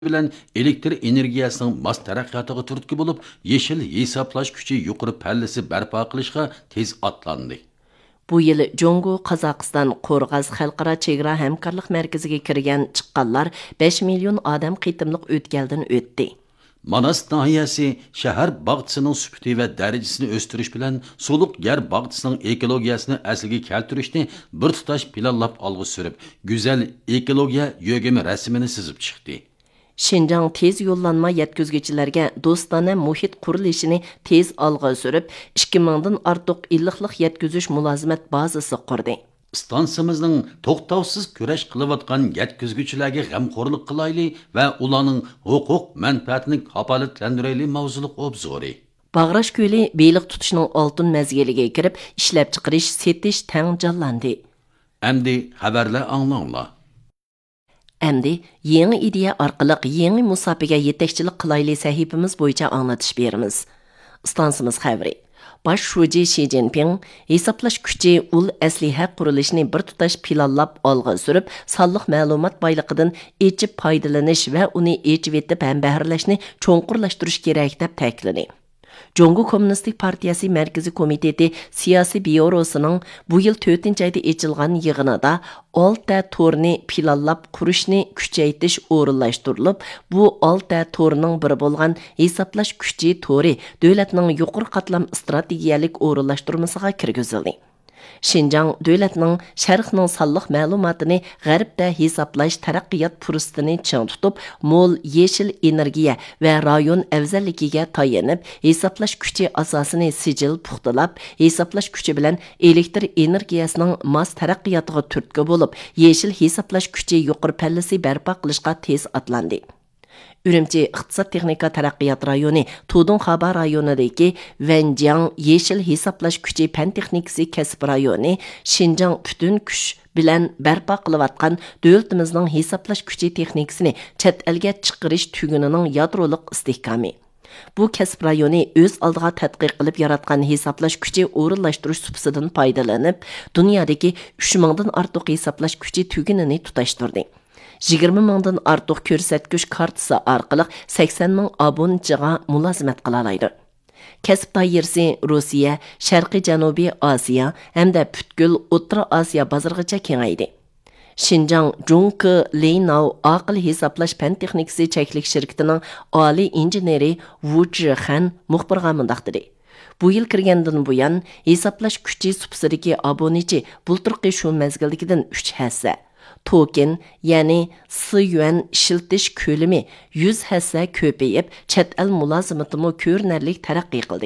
bilan elektr energiyasining mos taraqqiyotiga turtki bo'lib, yeshil hisoblash kuchi yuqori pallasi barpo qilishga tez atlandi. Bu yil Jongo, Qozog'iston, Qo'rg'az xalqaro chegara hamkorlik markaziga kirgan chiqqanlar 5 million odam qitimliq o'tkaldan o'tdi. Manas nahiyasi shahar bog'chisining sifati va darajasini o'stirish bilan suluq yer bog'chisining ekologiyasini asliga keltirishni bir tutash planlab olg'a surib, go'zal ekologiya yo'g'imi rasmini chizib chiqdi. Şinjan tez yollanma yetkizgichilarga do'stona muhit qurilishini tez olg'a surib, 2000 dan ortiq illiqlik yetkizish mulozimat bazasi qurdi. Stansimizning to'xtovsiz kurash qilayotgan yetkizgichilarga g'amxo'rlik qilayli va ularning huquq manfaatini kafolatlantirayli mavzuliq obzori. Bag'rash ko'li beliq tutishning oltin mazgiliga kirib, ishlab chiqarish, setish tang jonlandi. Endi xabarlar anglanglar. Әмді, yeni ideya arqılıq yeni musabiga yetekçilik qilayli sahifimiz bo'yicha anlatish berimiz. Stansimiz xabari. Baş şuji Xi Jinping hesaplash kuchi ul asliha qurilishini bir tutash planlab olg'a surib, sonliq ma'lumot boyligidan echib foydalanish va uni echib etib ham bahrlashni cho'nqurlashtirish kerak deb ta'kidladi. Jongo Kommunistik Partiyasi Mərkəzi Komiteti Siyasi Byurosuning bu yil 4-oyda echilgan yig'inida 6 torni planlab qurishni kuchaytirish o'rinlashtirilib, bu 6 torning biri bo'lgan hisoblash kuchi tori davlatning yuqori qatlam strategiyalik o'rinlashtirmasiga kirgizildi. Şinjan dövlətinin şərqinin sallıq məlumatını Qərbdə hesaplaş taraqqiyat fursatını çiң tutub, mol yeşil energiya və rayon əvzəlligiga tayanıb, hesaplaş küçü asasını sicil puxtalab, hesaplaş küçü bilən elektr energiyasının mas taraqqiyatıga türtki olub, yeşil hesaplaş küçü yuqur pəllisi bərpa qilishqa tez atlandı. Ürümçi İqtisad Texnika Taraqqiyat rayoni Tudun Xaba rayonidagi Wenjiang Yeşil Hesaplash Kuchi Pan Texnikasi kasb rayoni Şinjan бүтін kuch bilan barpo qilayotgan davlatimizning hesaplash kuchi texnikasini chet elga chiqarish tugunining yadroliq istehkomi. Bu kasb rayoni o'z oldiga tadqiq qilib yaratgan hesaplash kuchi o'rinlashtirish subsididan foydalanib, dunyodagi 3000 dan ortiq hesaplash kuchi tugunini tutashtirdi. 20 mingdan ortiq ko'rsatkich kartasi orqali 80 ming obunachiga mulozimat qila oladi. Kasb doirasi Rossiya, Sharqiy Janubiy Osiyo hamda butkul O'rta Osiyo bozorigacha kengaydi. Şinjan Zhongke Leinao aql hisoblash fan texnikasi cheklik shirkatining oliy injeneri Wu Zhihan muxbirga mundaq dedi. Bu yil kirgandan buyon hisoblash kuchi subsidiyaga obunachi bulturqi shu mazgildagidan 3 hassa. Token, ya'ni Si-yuan ishiltish ko'lami 100 hassa ko'payib, chet el mulozimatimi ko'rinarli taraqqiy qildi.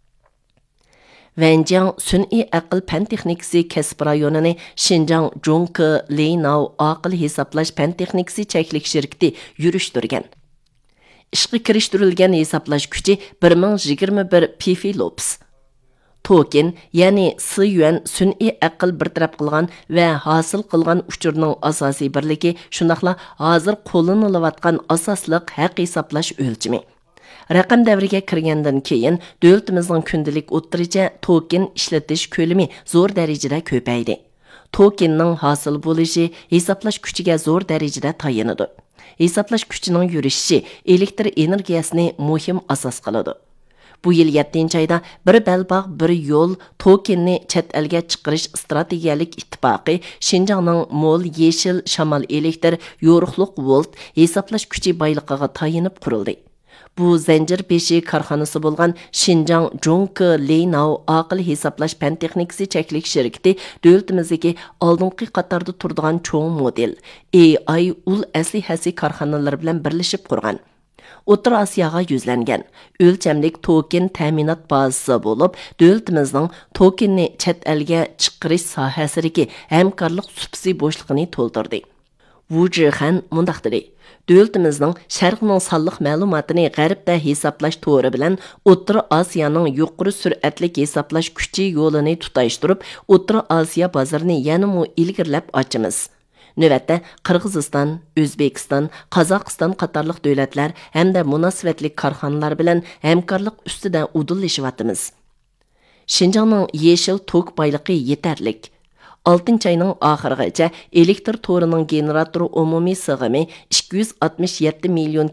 Wenjiang sun'iy aql fan texnikasi kasb rayonini Şinjan Zhongke Leinao aql hisoblash fan texnikasi cheklik shirkati yurishtirgan. Ishga kirishtirilgan hisoblash kuchi 1021 piflops. Token, ya'ni Si-yuan sun'iy aql bartaraf qilgan va hosil qilgan uchurning asosiy birligi, shundaqla hozir qo'llanilayotgan asosliq haq hisoblash o'lchami. Raqam davriga kirgandan keyin davlatimizning kundalik o'ttiricha token ishlatish ko'lami zo'r darajada ko'paydi. Tokenning hosil bo'lishi hisoblash kuchiga zo'r darajada tayanadi. Hisoblash kuchining yurishi elektr energiyasini muhim asos qiladi. Bu yil 7-oyda bir balbaq bir yo'l tokenni chet elga chiqarish strategiyalik ittifoqi Şinjanning mol yeshil shamol elektr yo'riqliq volt hisoblash kuchi boyligiga tayinib qurildi. Bu zanjir beshi korxonasi bo'lgan Şinjan Zhongke Leinao aql hisoblash fan texnikasi cheklik shirkati davlatimizdagi oldingi qatorda turadigan cho'ng model AI ul aslihasi korxonalari bilan birlashib qurgan. O'rta Osiyoga yuzlangan o'lchamlik token ta'minot bazasi bo'lib, davlatimizning tokenni chet elga chiqarish sohasidagi hamkorlik subsidiy bo'shligini to'ldirdi. Wu Zhihan mundaq dedi: Davlatimizning sharqning sonliq ma'lumotini g'arbda hisoblash to'ri bilan O'rta Osiyoning yuqori sur'atli hisoblash kuchi yo'lini tutashtirib, O'rta Osiyo bozorini yanada ilgirlab ochamiz. Növətdə Qırğızistan, Özbekistan, Qozog'iston qatorliq davlatlar hamda munosabatli korxonalar bilan hamkorlik ustida udullashyapmiz. Şinjanning yeshil tok boyligi yetarlik. 6 ayning oxirigacha elektr torining generator umumiy sig'imi 267 million